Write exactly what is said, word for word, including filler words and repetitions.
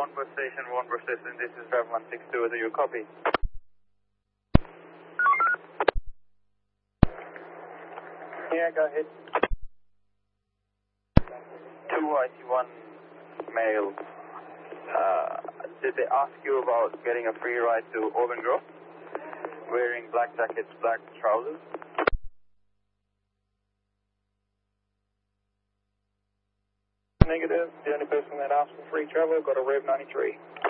one bus station, one bus station, this is five one six two, do you copy? Yeah, go ahead. two I C one male. Uh, did they ask you about getting a free ride to Auburn Grove? Wearing black jackets, black trousers? Negative. The only person that asked for free travel got a Rev ninety-three.